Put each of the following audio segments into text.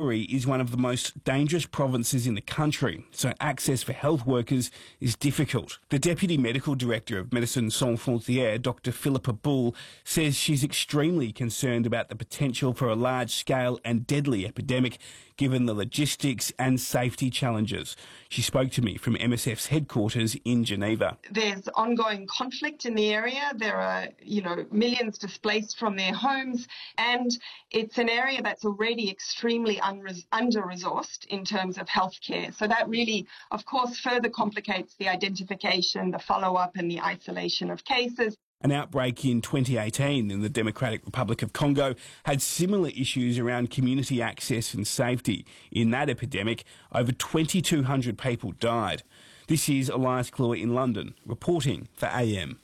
Hungary is one of the most dangerous provinces in the country, so access for health workers is difficult. The Deputy Medical Director of Médecins Sans Frontières, Dr. Philippa Bull, says she's extremely concerned about the potential for a large-scale and deadly epidemic, given the logistics and safety challenges. She spoke to me from MSF's headquarters in Geneva. There's ongoing conflict in the area. There are, millions displaced from their homes, and it's an area that's already extremely under-resourced in terms of healthcare. So that really, of course, further complicates the identification, the follow-up and the isolation of cases. An outbreak in 2018 in the Democratic Republic of Congo had similar issues around community access and safety. In that epidemic, over 2,200 people died. This is Elias Claw in London, reporting for AM.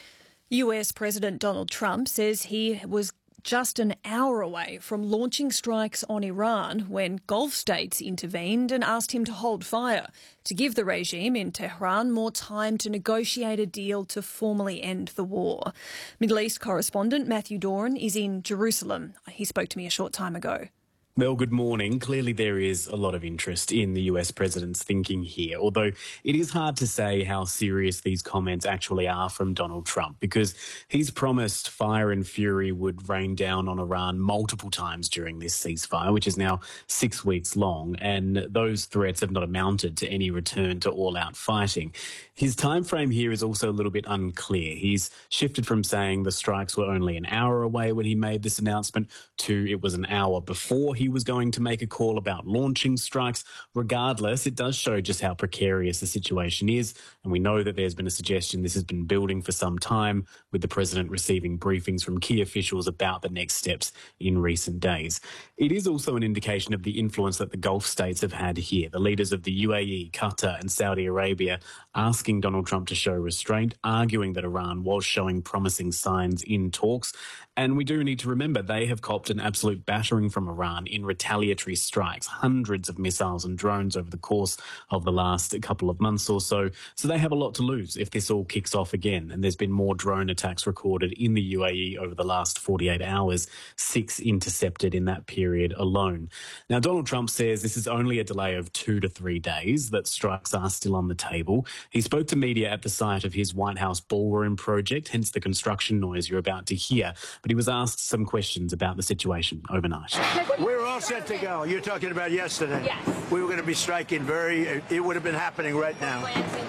US President Donald Trump says he was just an hour away from launching strikes on Iran when Gulf states intervened and asked him to hold fire to give the regime in Tehran more time to negotiate a deal to formally end the war. Middle East correspondent Matthew Doran is in Jerusalem. He spoke to me a short time ago. Mel, good morning. Clearly there is a lot of interest in the US president's thinking here, although it is hard to say how serious these comments actually are from Donald Trump, because he's promised fire and fury would rain down on Iran multiple times during this ceasefire, which is now 6 weeks long, and those threats have not amounted to any return to all-out fighting. His time frame here is also a little bit unclear. He's shifted from saying the strikes were only an hour away when he made this announcement to it was an hour before he was going to make a call about launching strikes. Regardless, it does show just how precarious the situation is, and we know that there's been a suggestion this has been building for some time, with the president receiving briefings from key officials about the next steps in recent days. It is also an indication of the influence that the Gulf states have had here. The leaders of the UAE, Qatar and Saudi Arabia asking Donald Trump to show restraint, arguing that Iran was showing promising signs in talks. And we do need to remember they have copped an absolute battering from Iran in retaliatory strikes, hundreds of missiles and drones over the course of the last couple of months or so. So they have a lot to lose if this all kicks off again. And there's been more drone attacks recorded in the UAE over the last 48 hours, 6 intercepted in that period alone. Now, Donald Trump says this is only a delay of 2 to 3 days, that strikes are still on the table. He spoke to media at the site of his White House ballroom project, hence the construction noise you're about to hear. But he was asked some questions about the situation overnight. We're all set to go. You're talking about yesterday. Yes. We were going to be striking it would have been happening right now.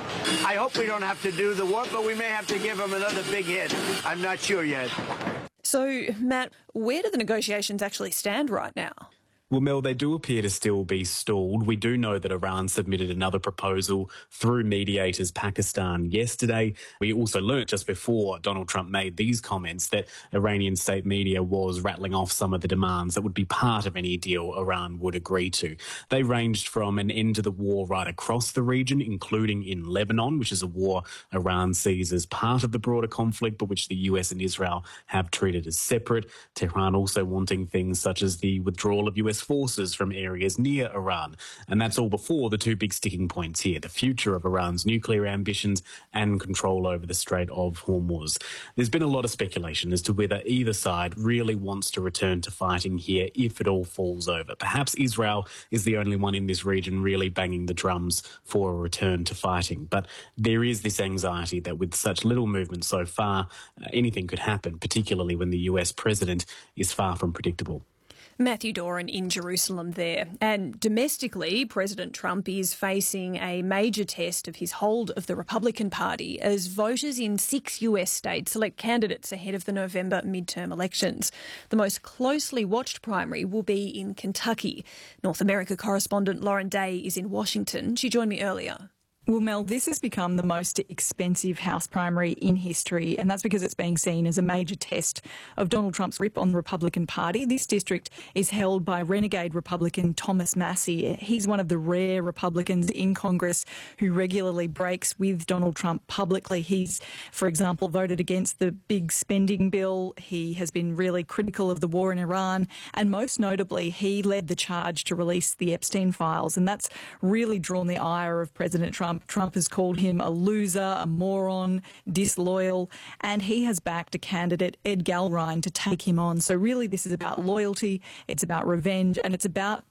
I hope we don't have to do the work, but we may have to give them another big hit. I'm not sure yet. So, Matt, where do the negotiations actually stand right now? Well, Mel, they do appear to still be stalled. We do know that Iran submitted another proposal through mediators Pakistan yesterday. We also learnt just before Donald Trump made these comments that Iranian state media was rattling off some of the demands that would be part of any deal Iran would agree to. They ranged from an end to the war right across the region, including in Lebanon, which is a war Iran sees as part of the broader conflict, but which the US and Israel have treated as separate. Tehran also wanting things such as the withdrawal of US forces from areas near Iran. And that's all before the two big sticking points here, the future of Iran's nuclear ambitions and control over the Strait of Hormuz. There's been a lot of speculation as to whether either side really wants to return to fighting here if it all falls over. Perhaps Israel is the only one in this region really banging the drums for a return to fighting. But there is this anxiety that with such little movement so far, anything could happen, particularly when the US president is far from predictable. Matthew Doran in Jerusalem there. And domestically, President Trump is facing a major test of his hold of the Republican Party as voters in 6 US states select candidates ahead of the November midterm elections. The most closely watched primary will be in Kentucky. North America correspondent Lauren Day is in Washington. She joined me earlier. Well, Mel, this has become the most expensive House primary in history, and that's because it's being seen as a major test of Donald Trump's grip on the Republican Party. This district is held by renegade Republican Thomas Massie. He's one of the rare Republicans in Congress who regularly breaks with Donald Trump publicly. He's, for example, voted against the big spending bill. He has been really critical of the war in Iran, and most notably, he led the charge to release the Epstein files, and that's really drawn the ire of President Trump. Trump has called him a loser, a moron, disloyal, and he has backed a candidate, Ed Galbraith, to take him on. So really this is about loyalty, it's about revenge, and it's about